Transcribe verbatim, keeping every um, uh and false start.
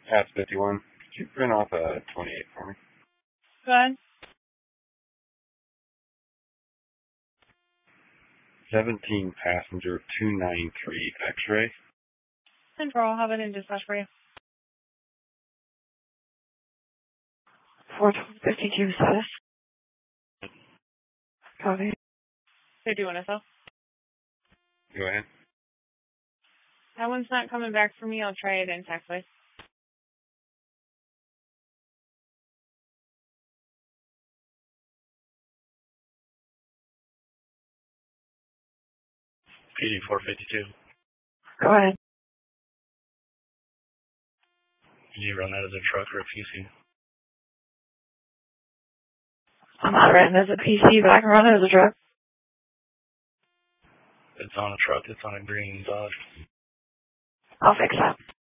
Pass fifty-one. Could you print off a twenty-eight for me? Go ahead. seventeen passenger two ninety-three X-ray. Control, I'll have it in dispatch for you. four fifty-two status. Copy. fifty-one S L. Go ahead. That one's not coming back for me. I'll try it in taxway. P D four fifty-two. Go ahead. Can you run that as a truck or a P C? I'm not running as a P C, but I can run it as a truck. It's on a truck. It's on a green Dodge. I'll fix that.